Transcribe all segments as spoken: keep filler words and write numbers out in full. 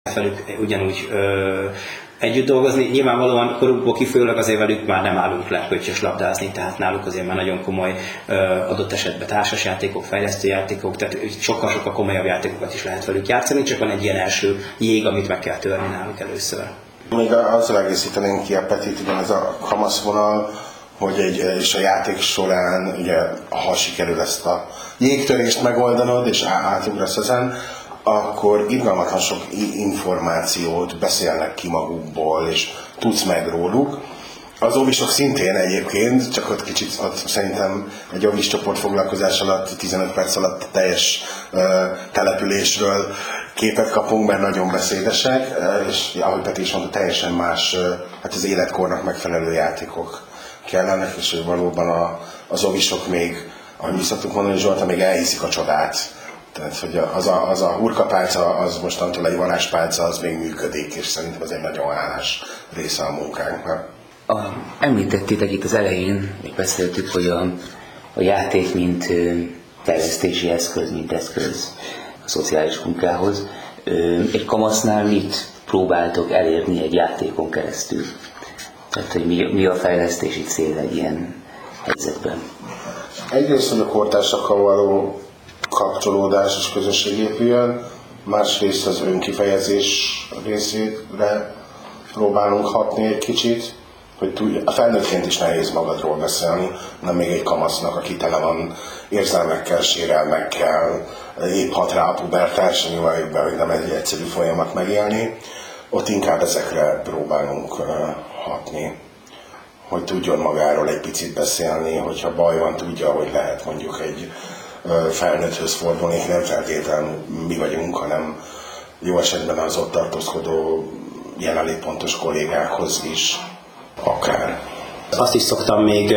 velük ugyanúgy ö, együtt dolgozni. Nyilvánvalóan korukból kifolyólag azért velük már nem állunk le pöttyös labdázni, tehát náluk azért már nagyon komoly ö, adott esetben társasjátékok, fejlesztőjátékok, tehát sokkal-sokkal komolyabb játékokat is lehet velük játszani, csak van egy ilyen első jég, amit meg kell törni náluk először. Még azzal egészítenénk ki a Petit, igen, ez a kamaszvonal, hogy egy, és a játék során, ugye, ha sikerül ezt a jégtörést megoldanod, és átugrasz ezen, akkor irgalmatlan sok információt beszélnek ki magukból, és tudsz meg róluk. Az óvisok szintén egyébként, csak ott kicsit ott szerintem egy óvis csoport foglalkozás alatt, tizenöt perc alatt teljes uh, településről képet kapunk, mert nagyon beszédesek, uh, és ahogy Peti is mondta, teljesen más, uh, hát az életkornak megfelelő játékok kellenek, és valóban a, az óvisok még, ahogy mi szoktuk mondani, Zsolta, még elhiszik a csodát. Tehát, hogy az a, az a hurkapálca, az mostantól egy varázspálca, az még működik, és szerintem ez egy nagyon hálás része a munkánknak. A, említettétek itt az elején, még beszéltük, hogy a, a játék mint ö, fejlesztési eszköz, mint eszköz a szociális munkához. Ö, egy kamasznál mit próbáltok elérni egy játékon keresztül? Tehát, hogy mi, mi a fejlesztési cél egy ilyen helyzetben? Egyrészt, hogy a kortársakkal való kapcsolódás és közösség épüljön, másrészt az önkifejezés részére próbálunk hatni egy kicsit, hogy tudj, a felnőttként is nehéz magadról beszélni, nem még egy kamasznak, aki tele van érzelmekkel, sérelmekkel, épp hat rá a pubertás, nyilván, hogy nem egy egyszerű folyamat megélni, ott inkább ezekre próbálunk uh, hatni, hogy tudjon magáról egy picit beszélni, hogyha baj van, tudja, hogy lehet mondjuk egy felnőtthöz fordulni, nem feltétlenül mi vagyunk, hanem jó esetben az ott tartózkodó jelenlétpontos kollégákhoz is akár. Azt is szoktam még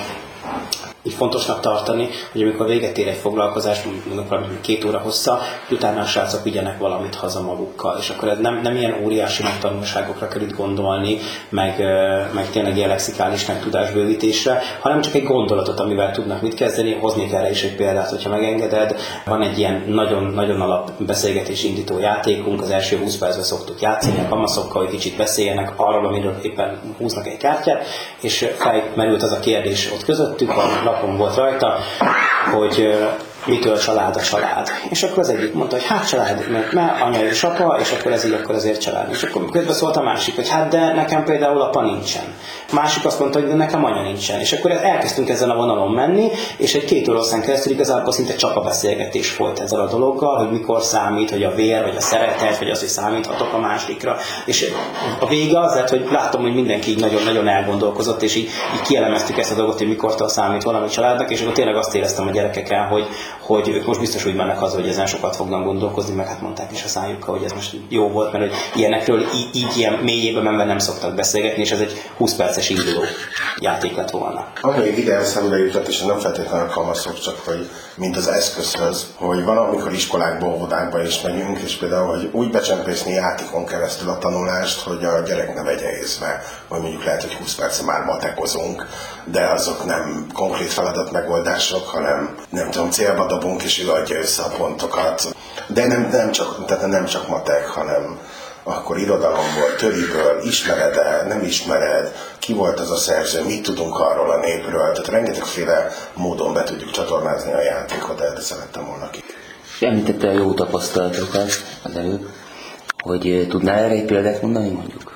így fontosnak tartani, hogy amikor véget ér egy foglalkozás, mondjuk két óra hossza, utána a srácok vigyenek valamit haza magukkal, és akkor ez nem, nem ilyen óriási nagy tanulságokra kell itt gondolni, meg, meg tényleg ilyen lexikális meg tudásbővítésre, hanem csak egy gondolatot, amivel tudnak mit kezdeni. Hoznék erre is egy példát, hogyha megengeded. Van egy ilyen nagyon, nagyon alap beszélgetés indító játékunk, az első húsz percben szoktuk játszani a kamaszokkal, hogy kicsit beszéljenek arról, amiről éppen húznak egy kártyát, és felmerült az a kérdés ott közöttük, a lapon volt rajta, hogy mitől család a család. És akkor az egyik mondta, hogy hát család, mert, mert anya és apa, és akkor ez így, akkor azért család. És akkor közben szólt a másik, hogy hát de nekem például apa nincsen. Másik azt mondta, hogy de nekem anya nincsen. És akkor elkezdtünk ezen a vonalon menni, és egy két óraszán keresztül igazából szinte csak a beszélgetés folyt ezzel a dologgal, hogy mikor számít, hogy a vér, vagy a szeretet, vagy az, hogy számíthatok a másikra. És a vége az lett, hogy láttam, hogy mindenki így nagyon-nagyon elgondolkozott, és így, így kielemeztük ezt a dolgot, hogy mikortól számít valami családnak, és akkor tényleg azt éreztem a gyerekeken, hogy hogy ők most biztos úgy mennek haza, hogy ezen sokat fognak gondolkozni, meg hát mondták is a szájukkal, hogy ez most jó volt, mert hogy ilyenekről így, így ilyen mélyébe menve nem szoktak beszélgetni, és ez egy húsz perces induló játék lett volna. Ami ide eszembe jutott, és nem feltétlenül a kamaszok, csak hogy mint az eszközhöz, hogy van, amikor iskolákba, óvodákba is megyünk, és például, hogy úgy becsempészni játékon keresztül a tanulást, hogy a gyerek ne vegye észre, hogy mondjuk lehet, hogy húsz perc már matekozunk, de azok nem konkrét feladatmegoldások, hanem nem tudom, célba dobunk, és ő adja össze a pontokat. De nem, nem, csak, tehát nem csak matek, hanem akkor irodalomból, töriből, ismered-e, nem ismered, ki volt az a szerző, mit tudunk arról a népről, tehát rengetegféle módon be tudjuk csatornázni a játékot, de szerettem volna ki. Említette a jó tapasztalatokat az előbb, hogy tudnál erre egy példát mondani mondjuk?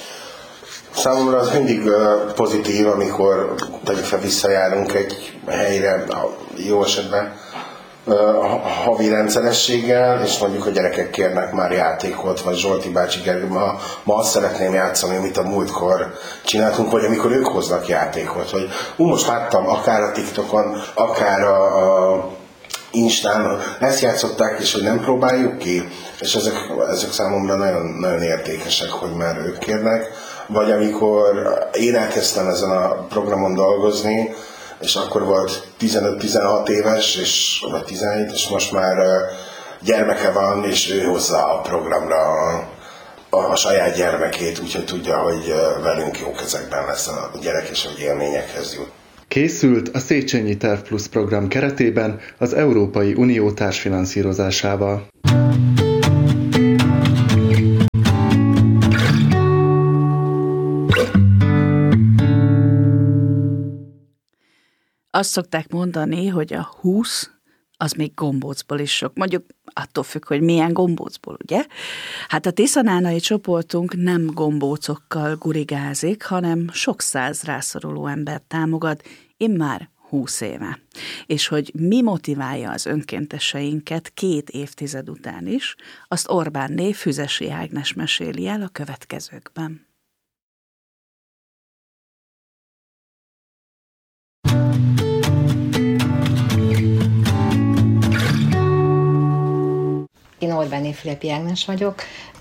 Számomra az mindig pozitív, amikor tegyük fel, visszajárunk egy helyre, jó esetben a havi rendszerességgel, és mondjuk a gyerekek kérnek már játékot, vagy Zsolti bácsi, Gergő, ma, ma azt szeretném játszani, amit a múltkor csináltunk, vagy amikor ők hoznak játékot, hogy ú, most láttam akár a TikTokon, akár a, a Instán, ezt játszották, és hogy nem próbáljuk ki, és ezek, ezek számomra nagyon, nagyon értékesek, hogy már ők kérnek, vagy amikor én elkezdtem ezen a programon dolgozni, és akkor volt tizenöt-tizenhat éves, és, vagy tizenhét, és most már gyermeke van, és ő hozza a programra a, a, a saját gyermekét, úgyhogy tudja, hogy velünk jó kezekben lesz a gyerek, és hogy élményekhez jut. Készült a Széchenyi Terv Plus program keretében az Európai Unió társfinanszírozásával. Azt szokták mondani, hogy a húsz az még gombócból is sok. Mondjuk attól függ, hogy milyen gombócból, ugye? Hát a tiszanánai csoportunk nem gombócokkal gurigázik, hanem sok száz rászoruló embert támogat, immár húsz éve. És hogy mi motiválja az önkénteseinket két évtized után is, azt Orbánné Füzesi Ágnes meséli el a következőkben. Én Orbánné Füzesi Ágnes vagyok,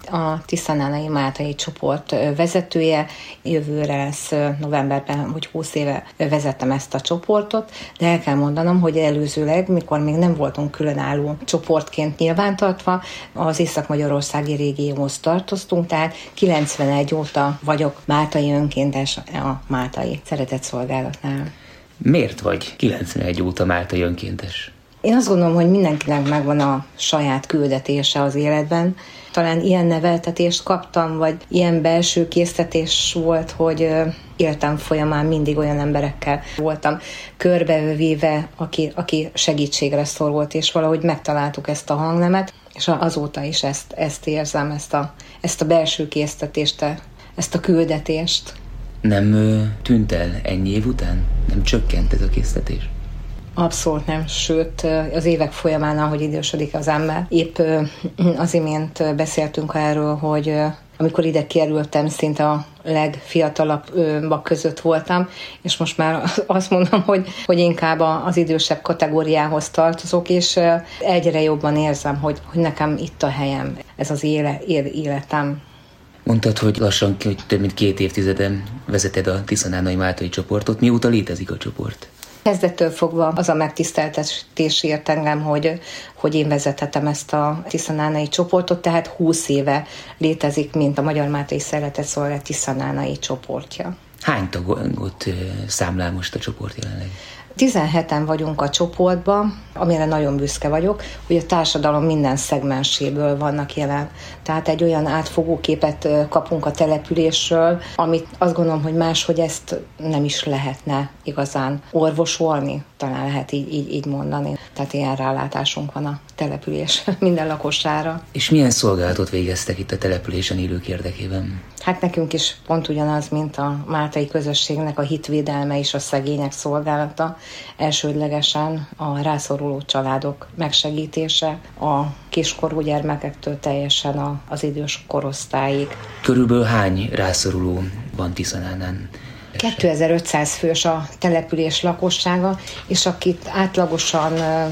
a Tiszanánai Máltai csoport vezetője. Jövőre lesz novemberben, hogy húsz éve vezettem ezt a csoportot, de el kell mondanom, hogy előzőleg, mikor még nem voltunk különálló csoportként nyilvántartva, az Észak-Magyarországi régióhoz tartoztunk, tehát kilencvenegy óta vagyok máltai önkéntes a Máltai Szeretetszolgálatnál. Miért vagy kilencvenegy óta máltai önkéntes? Én azt gondolom, hogy mindenkinek megvan a saját küldetése az életben. Talán ilyen neveltetést kaptam, vagy ilyen belső késztetés volt, hogy életem folyamán mindig olyan emberekkel voltam körbevéve, aki, aki segítségre szorult, és valahogy megtaláltuk ezt a hangnemet, és azóta is ezt, ezt érzem, ezt a, ezt a belső késztetést, ezt a küldetést. Nem ö, tűnt el ennyi év után? Nem csökkent ez a késztetés? Abszolút nem, sőt az évek folyamán, ahogy idősödik az ember. Épp az imént beszéltünk erről, hogy amikor ide kerültem, szinte a legfiatalabbak között voltam, és most már azt mondom, hogy, hogy inkább az idősebb kategóriához tartozok, és egyre jobban érzem, hogy, hogy nekem itt a helyem, ez az éle, életem. Mondtad, hogy lassan, hogy több mint két évtizeden vezeted a Tiszanánai Máltai csoportot. Mióta létezik a csoport? Kezdettől fogva az a megtiszteltetés ért engem, hogy, hogy én vezethetem ezt a tiszanánai csoportot, tehát húsz éve létezik, mint a Magyar Máltai Szeretetszolgálat tiszanánai csoportja. Hány tagot számlál most a csoport jelenleg? tizenheten vagyunk a csoportban, amire nagyon büszke vagyok, hogy a társadalom minden szegmenséből vannak jelen. Tehát egy olyan átfogó képet kapunk a településről, amit azt gondolom, hogy máshogy ezt nem is lehetne igazán orvosolni, talán lehet így, így, így mondani. Tehát ilyen rálátásunk van a település minden lakosára. És milyen szolgálatot végeztek itt a településen élők érdekében? Hát nekünk is pont ugyanaz, mint a máltai közösségnek a hitvédelme és a szegények szolgálata. Elsődlegesen a rászoruló családok megsegítése, a kiskorú gyermekektől teljesen a, az idős korosztályig. Körülbelül hány rászoruló van Tiszanánán? kétezer-ötszáz fős a település lakossága, és akit átlagosan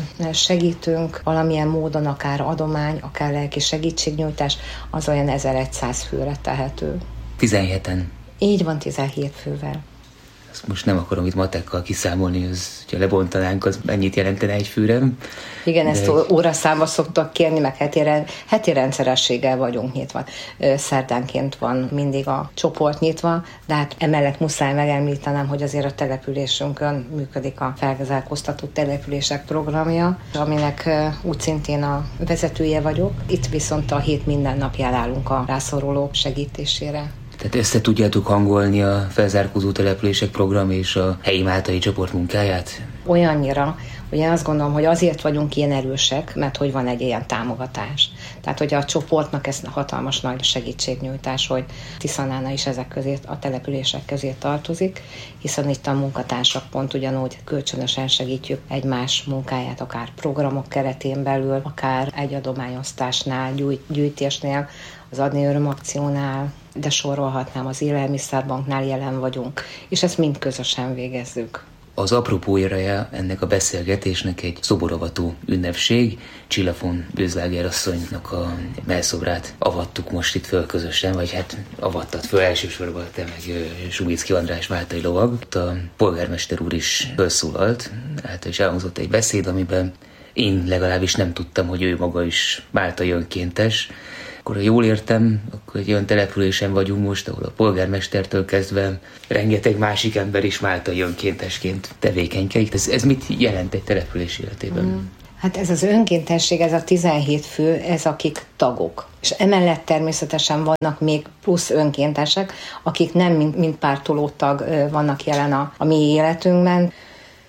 segítünk valamilyen módon, akár adomány, akár lelki segítségnyújtás, az olyan ezerszáz főre tehető. tizenheten. Így van, tizenhét fővel. Ezt most nem akarom itt matekkal kiszámolni, az, ha lebontanánk, az mennyit jelentene egy főre. Igen, de ezt egy... óraszámba szoktak kérni, meg heti, heti rendszerességgel vagyunk nyitva. Szerdánként van mindig a csoport nyitva, de hát emellett muszáj megemlítenem, hogy azért a településünkön működik a felzárkóztatott települések programja, aminek úgy szintén a vezetője vagyok. Itt viszont a hét minden napján állunk a rászorulók segítésére. Tehát össze tudjátok hangolni a felzárkózó települések program és a helyi máltai csoport munkáját? Olyannyira, hogy én azt gondolom, hogy azért vagyunk ilyen erősek, mert hogy van egy ilyen támogatás. Tehát, hogy a csoportnak ez hatalmas nagy segítségnyújtás, hogy Tiszanána is ezek közé, a települések közé tartozik, hiszen itt a munkatársak pont ugyanúgy kölcsönösen segítjük egymás munkáját, akár programok keretén belül, akár egy adományosztásnál, gyűjtésnél, az Adni Öröm akciónál, de sorolhatnám, az Élelmiszerbanknál jelen vagyunk, és ezt mind közösen végezzük. Az apropója ennek a beszélgetésnek egy szoborovató ünnepség. Csilla von Bözláger asszonynak a mellszobrát avattuk most itt föl közösen, vagy hát avattad föl elsősorban te meg Subicki András máltai lovag. A polgármester úr is felszólalt, hát és elhangzott egy beszéd, amiben én legalábbis nem tudtam, hogy ő maga is máltai önkéntes. Akkor, ha jól értem, akkor egy olyan településen vagyunk most, ahol a polgármestertől kezdve rengeteg másik ember is máltai önkéntesként tevékenykedik. Ez, ez mit jelent egy település életében? Mm. Hát ez az önkéntesség, ez a tizenhét fő, ez akik tagok. És emellett természetesen vannak még plusz önkéntesek, akik nem mint, mint pártoló tag vannak jelen a, a mi életünkben.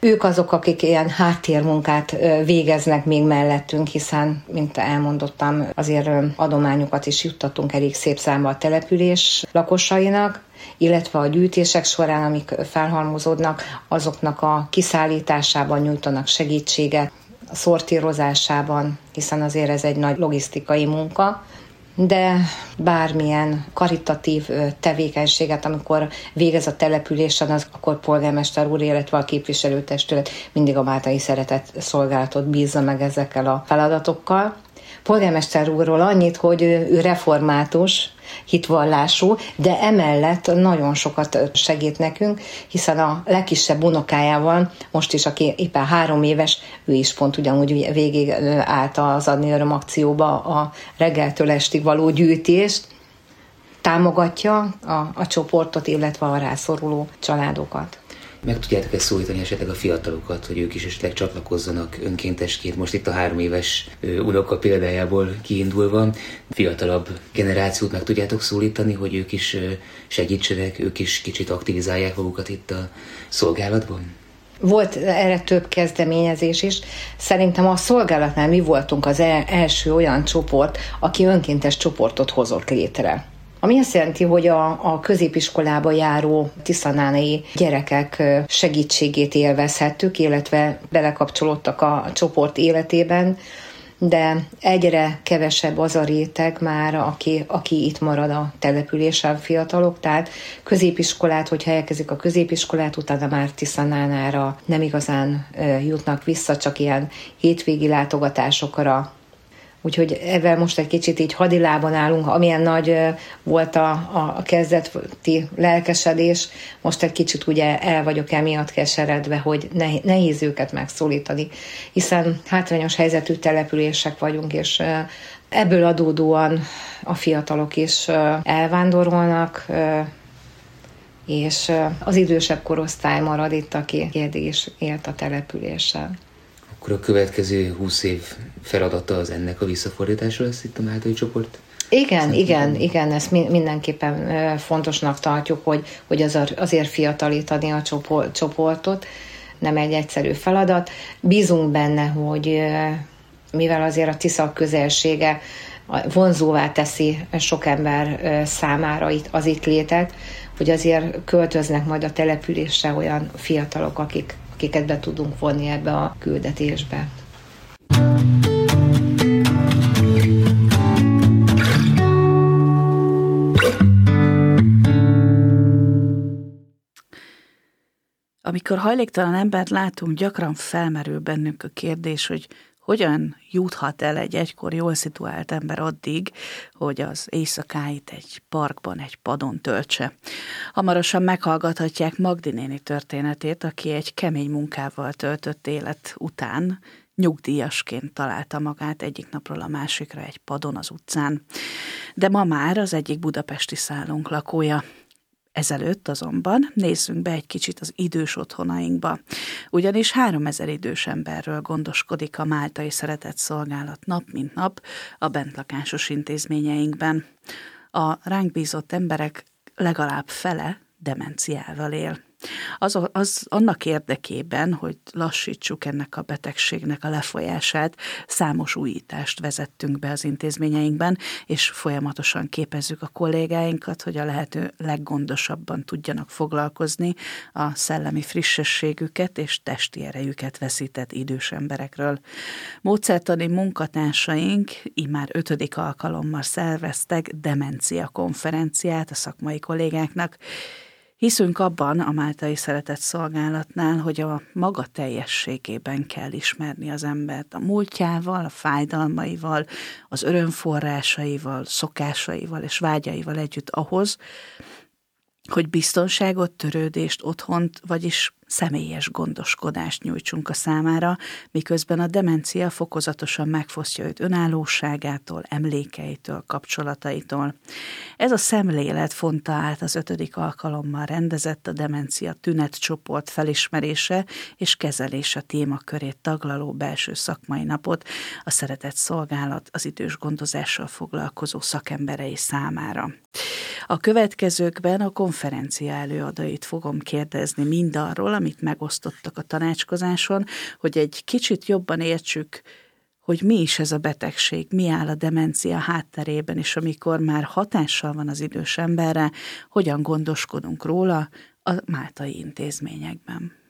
ők azok, akik ilyen háttérmunkát végeznek még mellettünk, hiszen, mint elmondottam, azért adományokat is juttatunk elég szép számba a település lakosainak, illetve a gyűjtések során, amik felhalmozódnak, azoknak a kiszállításában nyújtanak segítséget, a szortírozásában, hiszen azért ez egy nagy logisztikai munka, de bármilyen karitatív tevékenységet, amikor végez a településen, az akkor polgármester úr, illetve a képviselőtestület mindig a Máltai Szeretett Szolgálatot bízza meg ezekkel a feladatokkal. Polgármester úrról annyit, hogy ő református, hitvallású, de emellett nagyon sokat segít nekünk, hiszen a legkisebb unokájával, most is, aki éppen három éves, ő is pont ugyanúgy végig állt az Adni Öröm akcióba a reggeltől estig való gyűjtést, támogatja a, a csoportot, illetve a rászoruló családokat. Meg tudjátok-e szólítani esetleg a fiatalokat, hogy ők is esetleg csatlakozzanak önkéntesként, most itt a három éves unoka példájából kiindulva, fiatalabb generációt meg tudjátok szólítani, hogy ők is segítsenek, ők is kicsit aktivizálják magukat itt a szolgálatban? Volt erre több kezdeményezés is. Szerintem a szolgálatnál mi voltunk az első olyan csoport, aki önkéntes csoportot hozott létre. Ami azt jelenti, hogy a, a középiskolába járó tiszanánai gyerekek segítségét élvezhettük, illetve belekapcsolódtak a csoport életében, de egyre kevesebb az a réteg már, aki, aki itt marad a településen, fiatalok, tehát középiskolát, hogyha elkezdik a középiskolát, utána már Tiszanánára nem igazán jutnak vissza, csak ilyen hétvégi látogatásokra. Úgyhogy ezzel most egy kicsit így hadilában állunk, amilyen nagy volt a, a, a kezdeti lelkesedés, most egy kicsit ugye el vagyok emiatt keseredve, hogy nehéz őket megszólítani, hiszen hátrányos helyzetű települések vagyunk, és ebből adódóan a fiatalok is elvándorolnak, és az idősebb korosztály marad itt, aki eddig is élt a településen. Akkor a következő húsz év feladata az ennek a visszafordítása lesz itt a Máltai csoport? Igen, Szerintem. igen, igen, ezt mindenképpen fontosnak tartjuk, hogy, hogy azért fiatalítani a csoportot, nem egy egyszerű feladat. Bízunk benne, hogy mivel azért a Tisza közelsége vonzóvá teszi sok ember számára az itt létet, hogy azért költöznek majd a településre olyan fiatalok, akik akiket be tudunk vonni ebbe a küldetésbe. Amikor hajléktalan embert látunk, gyakran felmerül bennünk a kérdés, hogy hogyan juthat el egy egykor jól szituált ember addig, hogy az éjszakáit egy parkban, egy padon töltse. Hamarosan meghallgathatják Magdi néni történetét, aki egy kemény munkával töltött élet után nyugdíjasként találta magát egyik napról a másikra egy padon az utcán. De ma már az egyik budapesti szállónk lakója. Ezelőtt azonban nézzünk be egy kicsit az idős otthonainkba, ugyanis háromezer idős emberről gondoskodik a Máltai Szeretett Szolgálat nap mint nap a bentlakásos intézményeinkben. A ránk bízott emberek legalább fele demenciával él. Az, az annak érdekében, hogy lassítsuk ennek a betegségnek a lefolyását, számos újítást vezettünk be az intézményeinkben, és folyamatosan képezzük a kollégáinkat, hogy a lehető leggondosabban tudjanak foglalkozni a szellemi frissességüket és testi erejüket veszített idős emberekről. Módszertani munkatársaink immár ötödik alkalommal szerveztek demencia konferenciát a szakmai kollégáknak. Hiszünk abban a Máltai Szeretett Szolgálatnál, hogy a maga teljességében kell ismerni az embert, a múltjával, a fájdalmaival, az örömforrásaival, szokásaival és vágyaival együtt ahhoz, hogy biztonságot, törődést, otthont, vagyis személyes gondoskodást nyújtsunk a számára, miközben a demencia fokozatosan megfosztja őt önállóságától, emlékeitől, kapcsolataitól. Ez a szemlélet fonta át az ötödik alkalommal rendezett a demencia tünetcsoport felismerése és kezelése témakörét taglaló belső szakmai napot a Szeretett Szolgálat az idős gondozással foglalkozó szakemberei számára. A következőkben a konferencia előadóit fogom kérdezni mindarról, amit megosztottak a tanácskozáson, hogy egy kicsit jobban értsük, hogy mi is ez a betegség, mi áll a demencia hátterében, és amikor már hatással van az idős emberre, hogyan gondoskodunk róla a máltai intézményekben.